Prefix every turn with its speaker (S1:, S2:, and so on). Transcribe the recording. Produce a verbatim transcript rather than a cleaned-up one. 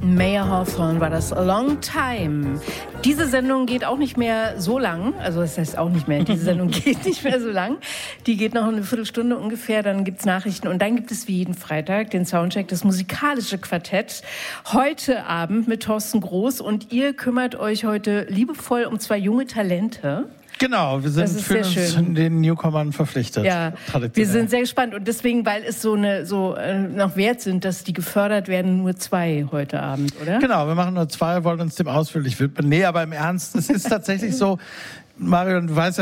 S1: Mayer Hawthorne war das, A Long Time. Diese Sendung geht auch nicht mehr so lang, also das heißt auch nicht mehr, diese Sendung geht nicht mehr so lang. Die geht noch eine Viertelstunde ungefähr, dann gibt's Nachrichten und dann gibt es wie jeden Freitag den Soundcheck, das musikalische Quartett. Heute Abend mit Thorsten Groß und ihr kümmert euch heute liebevoll um zwei junge Talente.
S2: Genau, wir sind für uns den Newcomern verpflichtet.
S1: Ja, wir sind sehr gespannt und deswegen, weil es so eine so äh, noch wert sind, dass die gefördert werden, nur zwei heute Abend, oder?
S2: Genau, wir machen nur zwei, wollen uns dem ausführlich widmen. Nee, aber im Ernst, es ist tatsächlich so, Marion, du weißt ja,